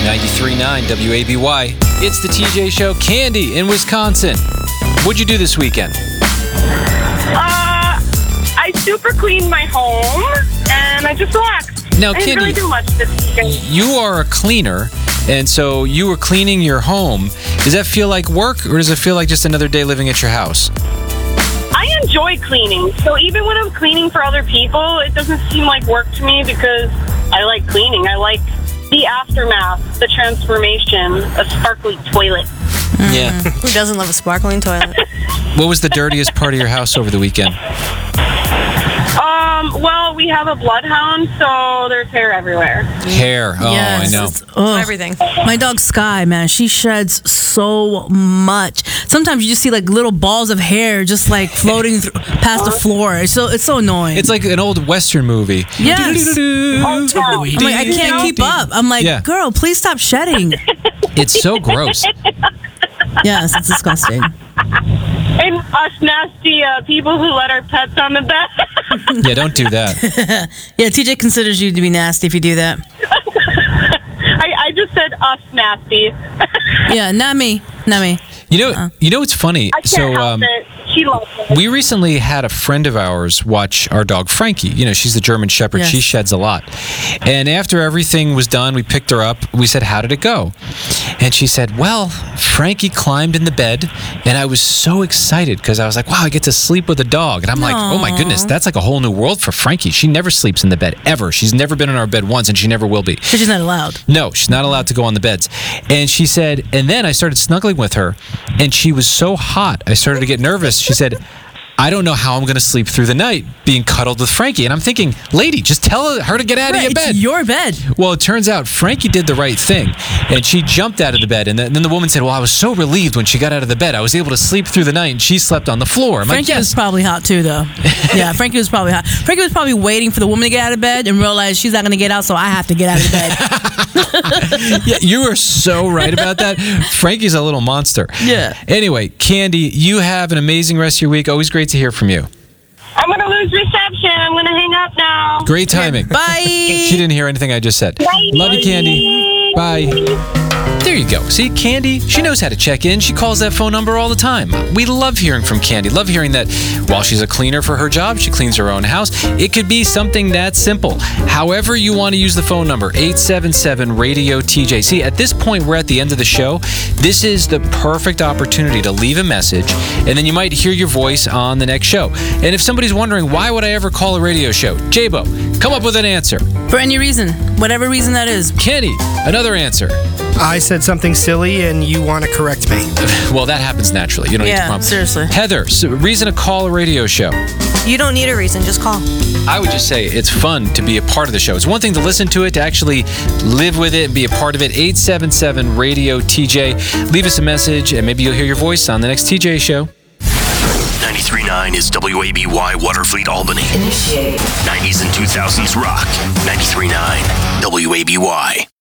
93.9 WABY. It's the TJ Show. Candy in Wisconsin. What'd you do this weekend? I super cleaned my home, and I just relaxed. Now, I didn't really Candy, do much this weekend. you are a cleaner, and so you were cleaning your home. Does that feel like work, or does it feel like just another day living at your house? I enjoy cleaning, so even when I'm cleaning for other people, it doesn't seem like work to me because I like cleaning. I like the aftermath, the transformation, a sparkly toilet. Yeah. Who doesn't love a sparkling toilet? What was the dirtiest part of your house over the weekend? Well, we have a bloodhound, so there's hair everywhere. Hair. Oh, Yes, I know. Everything. My dog Sky, man, she sheds so much. Sometimes you just see like little balls of hair just like floating past the floor. It's so annoying. It's like an old Western movie. Yes. I'm like, I can't keep up. I'm like, Yeah. girl, please stop shedding. It's so gross. Yes, it's disgusting. And us nasty people who let our pets on the bed. Yeah, don't do that. Yeah, TJ considers you to be nasty if you do that. I just said us nasty. Yeah, not me. Not me. You know what's funny? I can't help it. She loves it. We recently had a friend of ours watch our dog Frankie. You know, she's the German Shepherd. Yes. She sheds a lot. And after everything was done, we picked her up. We said, how did it go? And she said, well, Frankie climbed in the bed, and I was so excited because I was like, wow, I get to sleep with a dog. And I'm like, oh my goodness, that's like a whole new world for Frankie. She never sleeps in the bed, ever. She's never been in our bed once, and she never will be. Because she's not allowed. No, she's not allowed to go on the beds. And she said, and then I started snuggling with her, and she was so hot, I started to get nervous. She said, I don't know how I'm going to sleep through the night being cuddled with Frankie. And I'm thinking, lady, just tell her to get out of your bed. It's your bed. Well, it turns out Frankie did the right thing, and she jumped out of the bed. And then the woman said, well, I was so relieved when she got out of the bed. I was able to sleep through the night, and she slept on the floor. I'm Frankie like, was yes. probably hot too, though. Yeah, Frankie was probably hot. Frankie was probably waiting for the woman to get out of bed and realize she's not going to get out, so I have to get out of the bed. Yeah, you are so right about that. Frankie's a little monster. Yeah. Anyway, Candy, you have an amazing rest of your week. Always great to hear from you. I'm going to lose reception. I'm going to hang up now. Great timing. Bye. She didn't hear anything I just said. Bye. Love you, Candy. Bye. There you go. See, Candy, she knows how to check in. She calls that phone number all the time. We love hearing from Candy. Love hearing that while she's a cleaner for her job, she cleans her own house. It could be something that simple. However you want to use the phone number, 877-RADIO-TJ. See, at this point, we're at the end of the show. This is the perfect opportunity to leave a message, and then you might hear your voice on the next show. And if somebody's wondering, why would I ever call a radio show? J-Bo, come up with an answer. For any reason, whatever reason that is. Kenny, another answer. I said something silly and you want to correct me. Well, that happens naturally. You don't need to Yeah, prompt. seriously. Heather, reason to call a radio show. You don't need a reason, just call. I would just say it's fun to be a part of the show. It's one thing to listen to it, to actually live with it and be a part of it. 877-RADIO-TJ. Leave us a message, and maybe you'll hear your voice on the next TJ show. 93.9 is WABY Waterfleet Albany. Initiate. 90s and 2000s rock. 93.9 WABY.